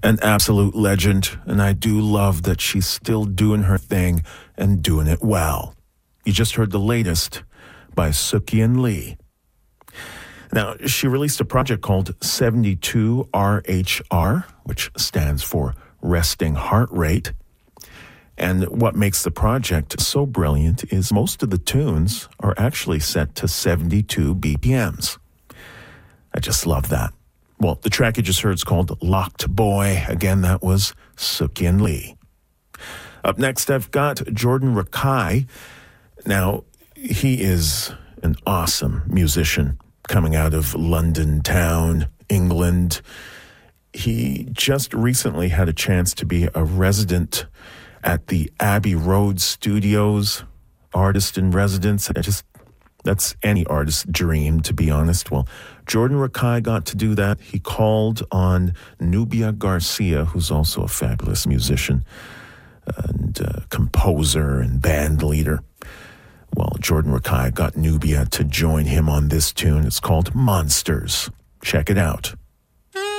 An absolute legend, and I do love that she's still doing her thing and doing it well. You just heard the latest by Sukyin Lee. Now, she released a project called 72RHR, which stands for Resting Heart Rate. And what makes the project so brilliant is most of the tunes are actually set to 72 BPMs. I just love that. Well, the track you just heard is called Locked Boy. Again, that was Sukyin Lee. Up next, I've got Jordan Rakei. Now, he is an awesome musician coming out of London town, England. He just recently had a chance to be a resident at the Abbey Road Studios, artist in residence. That's any artist's dream, to be honest. Well, Jordan Rakei got to do that. He called on Nubia Garcia, who's also a fabulous musician and composer and band leader. Well, Jordan Rakei got Nubia to join him on this tune. It's called Monsters. Check it out.